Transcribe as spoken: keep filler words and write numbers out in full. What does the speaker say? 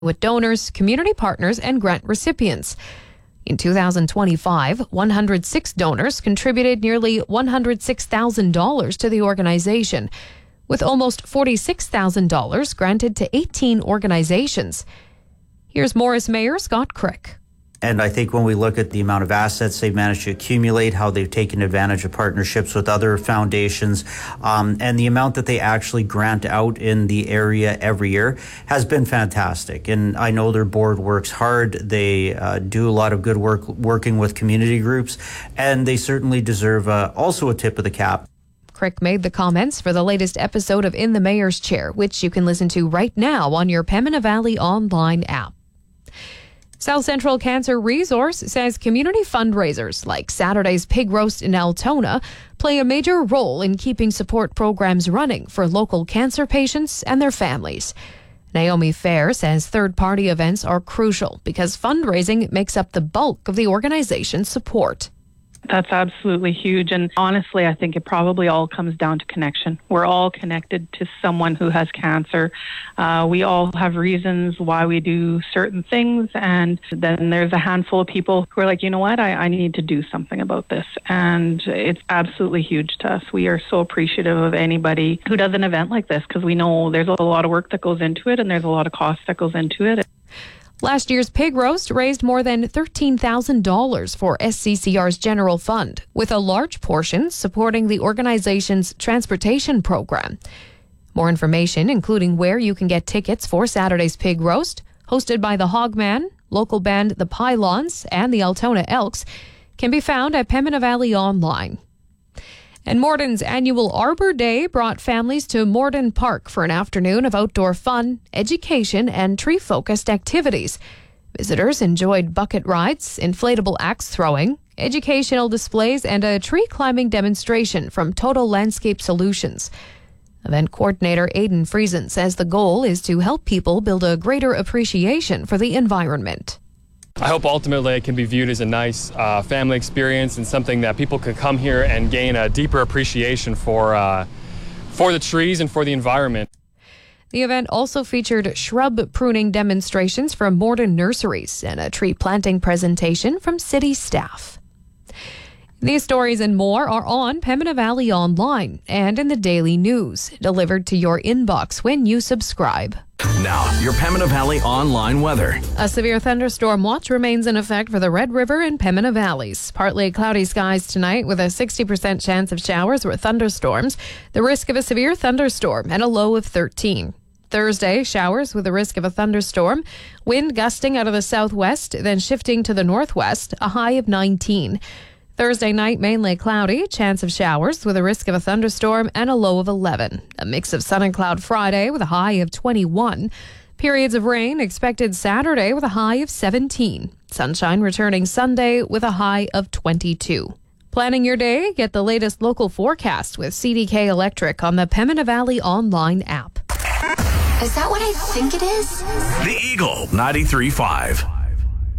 with donors, community partners, and grant recipients. In two thousand twenty-five, one hundred six donors contributed nearly one hundred six thousand dollars to the organization, with almost forty-six thousand dollars granted to eighteen organizations. Here's Morris Mayor Scott Crick. And I think when we look at the amount of assets they've managed to accumulate, how they've taken advantage of partnerships with other foundations, um, and the amount that they actually grant out in the area every year has been fantastic. And I know their board works hard. They uh, do a lot of good work working with community groups, and they certainly deserve uh, also a tip of the cap. Crick made the comments for the latest episode of In the Mayor's Chair, which you can listen to right now on your Pembina Valley online app. South Central Cancer Resource says community fundraisers like Saturday's Pig Roast in Altona play a major role in keeping support programs running for local cancer patients and their families. Naomi Fair says third-party events are crucial because fundraising makes up the bulk of the organization's support. That's absolutely huge. And honestly, I think it probably all comes down to connection. We're all connected to someone who has cancer. Uh, we all have reasons why we do certain things. And then there's a handful of people who are like, you know what, I, I need to do something about this. And it's absolutely huge to us. We are so appreciative of anybody who does an event like this because we know there's a lot of work that goes into it and there's a lot of cost that goes into it. Last year's pig roast raised more than thirteen thousand dollars for S C C R's general fund, with a large portion supporting the organization's transportation program. More information, including where you can get tickets for Saturday's pig roast, hosted by the Hogman, local band The Pylons, and the Altona Elks, can be found at Pembina Valley Online. And Morden's annual Arbor Day brought families to Morden Park for an afternoon of outdoor fun, education, and tree-focused activities. Visitors enjoyed bucket rides, inflatable axe throwing, educational displays, and a tree climbing demonstration from Total Landscape Solutions. Event coordinator Aidan Friesen says the goal is to help people build a greater appreciation for the environment. I hope ultimately it can be viewed as a nice uh, family experience and something that people can come here and gain a deeper appreciation for, uh, for the trees and for the environment. The event also featured shrub pruning demonstrations from Morden Nurseries and a tree planting presentation from city staff. These stories and more are on Pembina Valley Online and in the Daily News, delivered to your inbox when you subscribe. Now, your Pembina Valley Online weather. A severe thunderstorm watch remains in effect for the Red River and Pembina Valleys. Partly cloudy skies tonight with a sixty percent chance of showers or thunderstorms. The risk of a severe thunderstorm and a low of thirteen. Thursday, showers with a risk of a thunderstorm. Wind gusting out of the southwest, then shifting to the northwest, a high of nineteen. Thursday night, mainly cloudy, chance of showers with a risk of a thunderstorm and a low of eleven. A mix of sun and cloud Friday with a high of twenty-one. Periods of rain expected Saturday with a high of seventeen. Sunshine returning Sunday with a high of twenty-two. Planning your day? Get the latest local forecast with C D K Electric on the Pembina Valley Online app. Is that what I think it is? The Eagle ninety-three point five.